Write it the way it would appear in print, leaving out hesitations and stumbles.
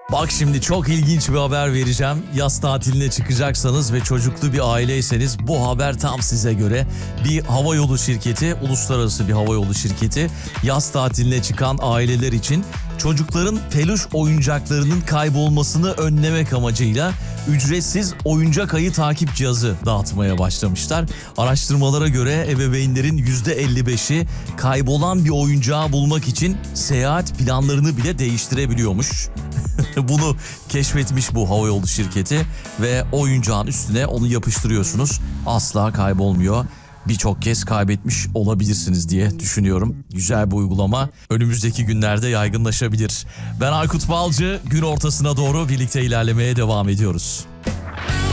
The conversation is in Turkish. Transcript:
Bak şimdi çok ilginç bir haber vereceğim. Yaz tatiline çıkacaksanız ve çocuklu bir aileyseniz bu haber tam size göre. Bir havayolu şirketi, uluslararası bir havayolu şirketi yaz tatiline çıkan aileler için çocukların peluş oyuncaklarının kaybolmasını önlemek amacıyla ücretsiz oyuncak ayı takip cihazı dağıtmaya başlamışlar. Araştırmalara göre ebeveynlerin %55'i kaybolan bir oyuncağı bulmak için seyahat planlarını bile değiştirebiliyormuş. Bunu keşfetmiş bu havayolu şirketi ve oyuncağın üstüne onu yapıştırıyorsunuz. Asla kaybolmuyor. Birçok kez kaybetmiş olabilirsiniz diye düşünüyorum. Güzel bir uygulama. Önümüzdeki günlerde yaygınlaşabilir. Ben Aykut Balcı, gün ortasına doğru birlikte ilerlemeye devam ediyoruz.